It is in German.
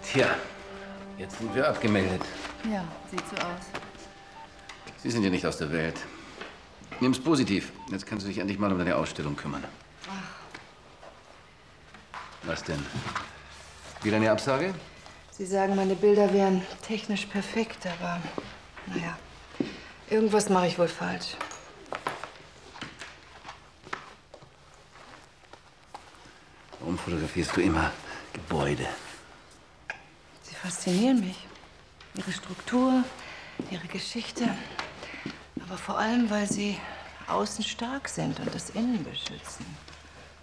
Tja, jetzt sind wir abgemeldet. Ja, sieht so aus. Sie sind ja nicht aus der Welt. Nimm's positiv. Jetzt kannst du dich endlich mal um deine Ausstellung kümmern. Ach. Was denn? Wieder eine Absage? Sie sagen, meine Bilder wären technisch perfekt, aber naja, irgendwas mache ich wohl falsch. Warum fotografierst du immer Gebäude? Sie faszinieren mich. Ihre Struktur, ihre Geschichte. Aber vor allem, weil sie außen stark sind und das Innen beschützen.